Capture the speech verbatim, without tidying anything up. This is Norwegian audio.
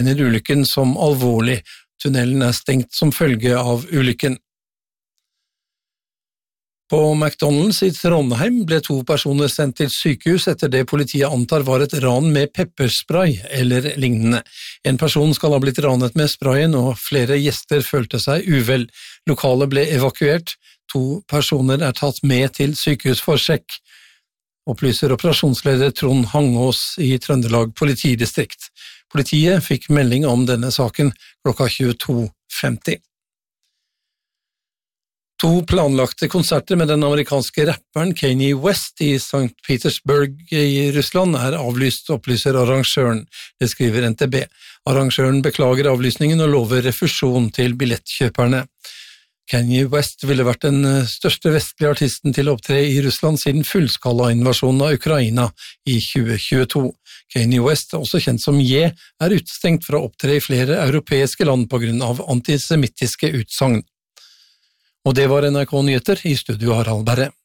ulykken som alvorlig. Tunnelen er stengt som følge av ulykken. På McDonald's i Trondheim ble to personer sendt til sykehus etter det politiet antar var et ran med pepperspray eller lignende. En person skal ha blitt ranet med sprayen, og flere gjester følte seg uvel. Lokalet ble evakuert. To personer er tatt med til sykehus for sjekk, opplyser operasjonsleder Trond Hangås i Trøndelag politidistrikt. Politiet fikk melding om denne saken klokka tjueto femti. To planlagte konserter med den amerikanske rapperen Kanye West i Sankt Petersburg i Russland er avlyst, opplyser arrangøren. Det skriver N T B. Arrangøren beklager avlysningen og lover refusjon til billettkjøperne. Kanye West ville vært den største vestlige artisten til å opptre i Russland siden fullskala-invasjonen av Ukraina i tjue tjueto. Kanye West, også kjent som Ye, er utestengt fra å opptre i flere europeiske land på grunn av antisemittiske utsagn. Og det var N R K Nyheter, i studio Harald Berre.